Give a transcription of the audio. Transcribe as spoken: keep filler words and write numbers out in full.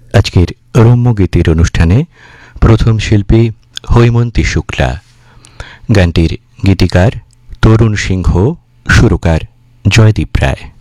আজকের রম্যগীতির অনুষ্ঠানে প্রথম শিল্পী হৈমন্তী শুক্লা, গানটির গীতিকার তরুণ সিংহ, সুরকার জয়দীপ রায়।